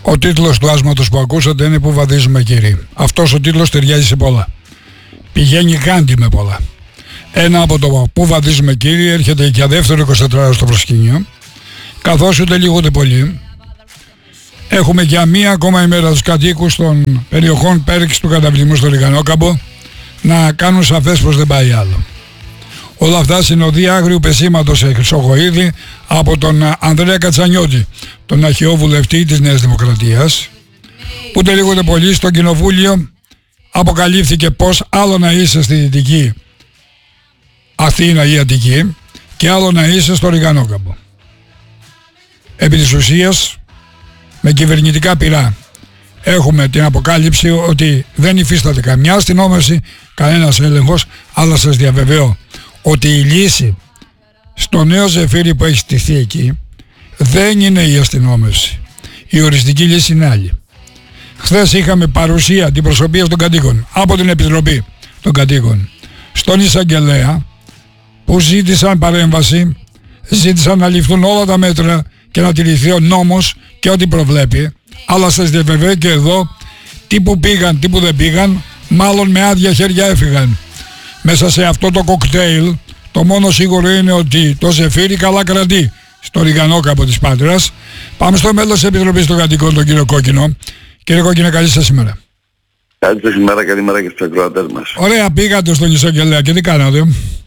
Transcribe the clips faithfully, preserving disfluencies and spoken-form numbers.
Ο τίτλος του άσματος που ακούσατε είναι «Πού βαδίζουμε κύριοι». Αυτός ο τίτλος ταιριάζει σε πολλά. Πηγαίνει κάντι με πολλά. Ένα από το «Πού βαδίζουμε κύριοι» έρχεται για δεύτερο εικοσιτετράωρο στο προσκήνιο. Καθώς ούτε λίγο ούτε πολύ έχουμε για μία ακόμα ημέρα τους κατοίκους των περιοχών Πέρξ του καταβλημού στο Λιγανόκαμπο να κάνουν σαφές πως δεν πάει άλλο. Όλα αυτά συνοδεί άγριου πεσήματος σε Χρυσοχοΐδη από τον Ανδρέα Κατσανιώτη, τον αρχαιό βουλευτή της Νέας Δημοκρατίας. Ούτε λίγο ούτε πολύ στο κοινοβούλιο αποκαλύφθηκε πως άλλο να είσαι στη Δυτική Αθήνα ή Αττική και άλλο να είσαι στο Λιγανόκαμπο. Επί της ουσίας, με κυβερνητικά πειρά έχουμε την αποκάλυψη ότι δεν υφίσταται καμιά αστυνόμευση, κανένας έλεγχος, αλλά σας διαβεβαιώ ότι η λύση στο νέο ζεφύρι που έχει στηθεί εκεί δεν είναι η αστυνόμευση. Η οριστική λύση είναι άλλη. Χθες είχαμε παρουσία αντιπροσωπείας των κατοίκων από την Επιτροπή των Κατοίκων στον εισαγγελέα που ζήτησαν παρέμβαση, ζήτησαν να ληφθούν όλα τα μέτρα και να τηρηθεί ο νόμος και ό,τι προβλέπει, αλλά σας διαβεβαιώ και εδώ τι που πήγαν, τι που δεν πήγαν, μάλλον με άδεια χέρια έφυγαν. Μέσα σε αυτό το κοκτέιλ το μόνο σίγουρο είναι ότι το ζεφύρι καλά κρατεί στο Λιγανόκαμπο της Πάτρας. Πάμε στο μέλος της Επιτροπής των Κατοικών, τον κύριο Κόκκινο. Κύριε Κόκκινο, καλή σας ημέρα. Καλή σας ημέρα, καλημέρα και στους ακροατές μας. Ωραία, πήγατε στον εισαγγελέα και τι κάνατε?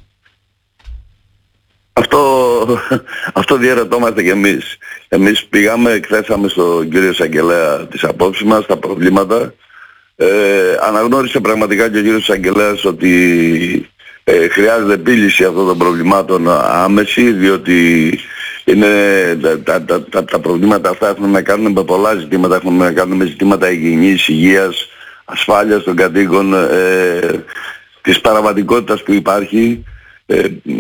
Αυτό, αυτό διαρωτόμαστε κι εμείς. Εμείς πήγαμε, εκθέσαμε στον κύριο εισαγγελέα τις απόψεις μας, τα προβλήματα. Ε, αναγνώρισε πραγματικά και ο κύριος εισαγγελέας ότι ε, χρειάζεται επίλυση αυτών των προβλημάτων άμεση, διότι είναι, τα, τα, τα, τα προβλήματα αυτά έχουν να κάνουν με πολλά ζητήματα, έχουν να κάνουν με ζητήματα υγιεινής, υγείας, ασφάλειας των κατοίκων, ε, της παραβατικότητας που υπάρχει. Ε,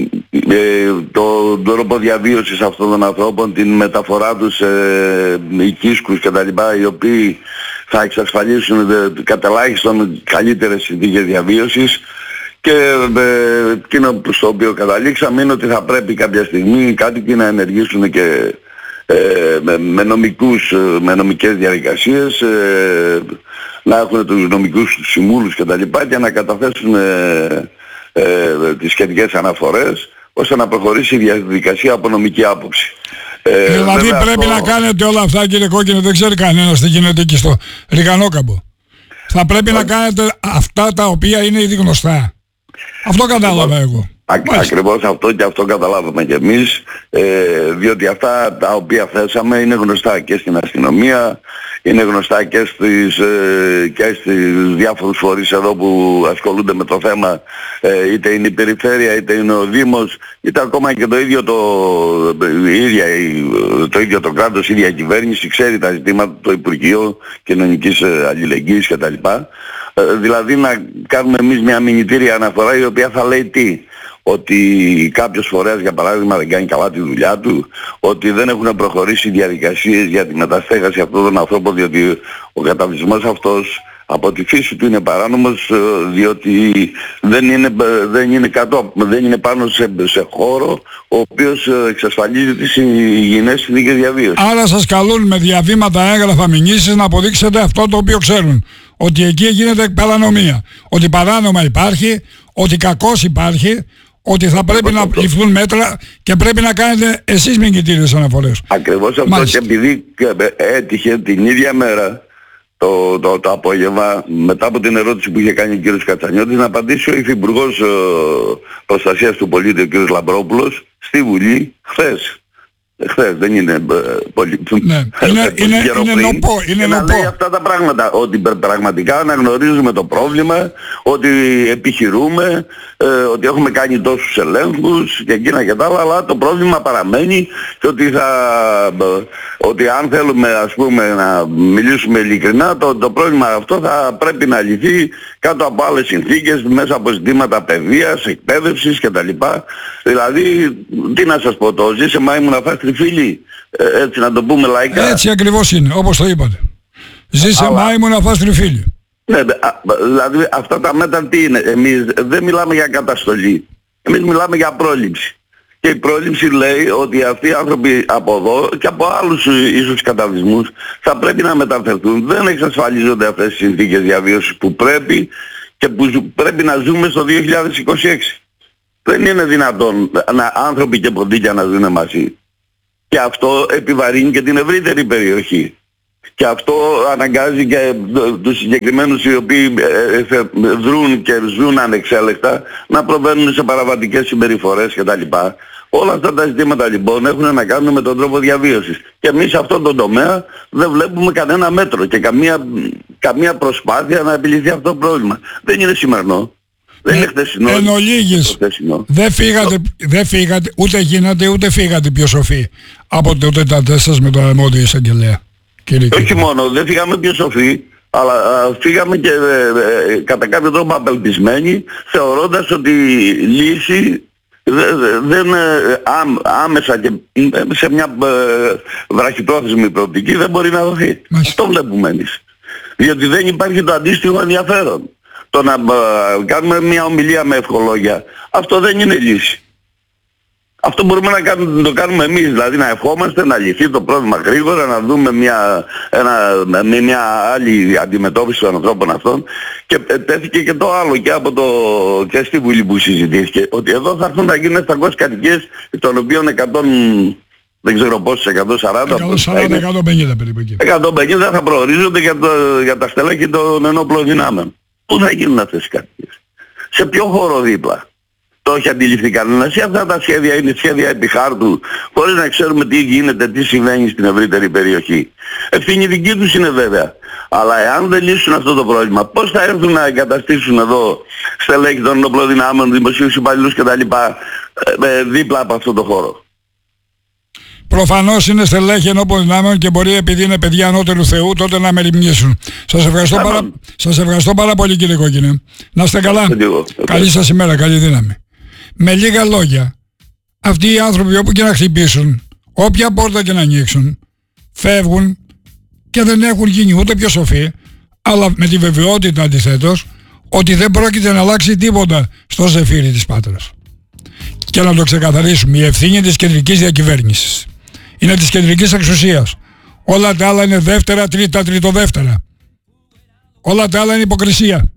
ε, το τρόπο διαβίωσης αυτών των ανθρώπων, την μεταφορά τους σε οικίσκους και τα λοιπά, οι οποίοι θα εξασφαλίσουν ε, κατελάχιστον καλύτερες συνθήκες διαβίωσης. Και ε, εκείνο στο οποίο καταλήξαμε είναι ότι θα πρέπει κάποια στιγμή οι κάτοικοι να ενεργήσουν και ε, με, με, νομικούς, με νομικές διαδικασίες, ε, να έχουν τους νομικούς συμβούλους και τα λοιπά και να καταθέσουν ε, Ε, τις σχετικές αναφορές ώστε να προχωρήσει η διαδικασία από νομική άποψη. Ε, δηλαδή πρέπει αυτό... να κάνετε όλα αυτά, κύριε Κόκκινο, δεν ξέρει κανένας τι γίνεται εκεί στο Λιγανόκαμπο. Θα πρέπει να κάνετε αυτά τα οποία είναι ήδη γνωστά. Αυτό κατάλαβα εγώ. Α, ακριβώς αυτό και αυτό καταλάβαμε κι εμείς, ε, διότι αυτά τα οποία θέσαμε είναι γνωστά και στην αστυνομία, είναι γνωστά και στις, ε, και στις διάφορους φορείς εδώ που ασχολούνται με το θέμα, ε, είτε είναι η περιφέρεια, είτε είναι ο Δήμος, είτε ακόμα και το ίδιο το, η ίδια, το ίδιο το κράτος, η ίδια κυβέρνηση ξέρει τα ζητήματα, το Υπουργείο Κοινωνικής Αλληλεγγύης κτλ. Ε, δηλαδή να κάνουμε εμείς μια μηνυτήρια αναφορά η οποία θα λέει τι? Ότι κάποιος φορέας για παράδειγμα δεν κάνει καλά τη δουλειά του, ότι δεν έχουν προχωρήσει διαδικασίες για τη μεταστέγαση αυτών των ανθρώπων, διότι ο καταβλισμός αυτός από τη φύση του είναι παράνομος, διότι δεν είναι, δεν είναι, κάτω, δεν είναι πάνω σε, σε χώρο ο οποίος εξασφαλίζει τις υγιεινές συνθήκες διαβίωσης. Άρα σας καλούν με διαβήματα, έγγραφα, μηνύσεις να αποδείξετε αυτό το οποίο ξέρουν. Ότι εκεί γίνεται παρανομία. Ότι παράνομα υπάρχει, ότι κακός υπάρχει, ότι θα πρέπει να ληφθούν μέτρα και πρέπει να κάνετε εσείς μηνυτήριες αναφορές. Ακριβώς αυτό. Μάλιστα. Και επειδή έτυχε την ίδια μέρα το, το, το απόγευμα, μετά από την ερώτηση που είχε κάνει ο κύριος Κατσανιώτης, να απαντήσει ο Υφυπουργός ε, Προστασίας του Πολίτη, ο κύριος Λαμπρόπουλος, στη Βουλή χθες. Χθες, δεν είναι πολύ... Ναι, είναι, είναι, είναι νοπό, είναι να λέει αυτά τα πράγματα, ότι πραγματικά αναγνωρίζουμε το πρόβλημα, ότι επιχειρούμε, ε, ότι έχουμε κάνει τόσους ελέγχους και εκείνα και τα άλλα, αλλά το πρόβλημα παραμένει και ότι, θα, ότι αν θέλουμε ας πούμε να μιλήσουμε ειλικρινά, το, το πρόβλημα αυτό θα πρέπει να λυθεί κάτω από άλλες συνθήκες, μέσα από ζητήματα παιδείας, εκπαίδευσης κτλ. Δηλαδή, τι να σας πω, το ζήσε μάη μου να φας τριφύλι, ε, έτσι να το πούμε λαϊκά. Έτσι ακριβώς είναι, όπως το είπατε. Ζήσε Αλλά... μάη μου να φας τριφύλι. Ναι, δηλαδή αυτά τα μέτρα τι είναι? Εμείς δεν μιλάμε για καταστολή. Εμείς μιλάμε για πρόληψη. Και η πρόληψη λέει ότι αυτοί οι άνθρωποι από εδώ και από άλλους ίσως καταβλισμούς θα πρέπει να μεταφερθούν. Δεν εξασφαλίζονται αυτές οι συνθήκες διαβίωσης που πρέπει και που πρέπει να ζούμε στο δύο χιλιάδες είκοσι έξι. Δεν είναι δυνατόν να, άνθρωποι και ποντίκια να ζουν μαζί. Και αυτό επιβαρύνει και την ευρύτερη περιοχή. Και αυτό αναγκάζει και τους συγκεκριμένους οι οποίοι δρούν και ζουν ανεξέλεκτα να προβαίνουν σε παραβατικές συμπεριφορές κτλ. Όλα αυτά τα ζητήματα λοιπόν έχουν να κάνουν με τον τρόπο διαβίωσης. Και εμείς σε αυτόν τον τομέα δεν βλέπουμε κανένα μέτρο και καμία, καμία προσπάθεια να επιλυθεί αυτό το πρόβλημα. Δεν είναι σημερινό. Δεν είναι χθεσινό. Εν ολίγης, δεν φύγατε, δεν φύγατε, ούτε γίνατε ούτε φύγατε πιο σοφοί από το τετατέ σας με τον αρμόδιο εισαγγελέα. Κύριε Όχι κύριε. μόνο, δεν φύγαμε πιο σοφοί, αλλά α, φύγαμε και ε, ε, κατά κάποιο τρόπο απελπισμένοι, θεωρώντας ότι η λύση δεν δε, δε, άμ, άμεσα και σε μια ε, βραχυπρόθεσμη προοπτική δεν μπορεί να δοθεί. Μάλιστα. Αυτό βλέπουμε εμείς. Διότι δεν υπάρχει το αντίστοιχο ενδιαφέρον. Το να ε, κάνουμε μια ομιλία με ευχολόγια, αυτό δεν είναι λύση. Αυτό μπορούμε να κάνουμε, το κάνουμε εμείς, δηλαδή να ευχόμαστε να λυθεί το πρόβλημα γρήγορα, να δούμε μια, ένα, μια άλλη αντιμετώπιση των ανθρώπων αυτών. Και τέθηκε και το άλλο και από το και στη Βουλή που συζητήθηκε, ότι εδώ θα έρθουν να γίνουν επτακόσιες κατοικίες, των οποίων εκατό, δεν ξέρω πόσες, εκατόν σαράντα, εκατόν σαράντα εκατόν πενήντα περίπου εκεί. εκατόν πενήντα θα προορίζονται για, το, για τα στελέχη των ενόπλων δυνάμεων. Πού θα γίνουν αυτές οι κατοικίες? Σε ποιο χώρο δίπλα? Το έχει αντιληφθεί κανένας ή αυτά τα σχέδια είναι σχέδια επί χάρτου, χωρίς να ξέρουμε τι γίνεται, τι συμβαίνει στην ευρύτερη περιοχή? Ευθύνη δική τους είναι βέβαια. Αλλά εάν δεν λύσουν αυτό το πρόβλημα, πώς θα έρθουν να εγκαταστήσουν εδώ στελέχη των ενόπλων δυνάμεων, δημοσίους υπαλλήλους κτλ. Ε, δίπλα από αυτό το χώρο? Προφανώς είναι στελέχη ενόπλων δυνάμεων και μπορεί, επειδή είναι παιδιά ανώτερου Θεού, τότε να μεριμνήσουν. Σας ευχαριστώ, πάρα, σας ευχαριστώ πάρα πολύ, κύριε Κόκκινε. Να είστε καλά. Καλή σας ημέρα, καλή δύναμη. Με λίγα λόγια, αυτοί οι άνθρωποι όπου και να χτυπήσουν, όποια πόρτα και να ανοίξουν, φεύγουν και δεν έχουν γίνει ούτε πιο σοφοί, αλλά με τη βεβαιότητα αντιθέτως ότι δεν πρόκειται να αλλάξει τίποτα στο ζεφύρι της Πάτρας. Και να το ξεκαθαρίσουμε, η ευθύνη της κεντρικής διακυβέρνησης είναι της κεντρικής εξουσίας. Όλα τα άλλα είναι δεύτερα, τρίτα, τριτοδεύτερα. Όλα τα άλλα είναι υποκρισία.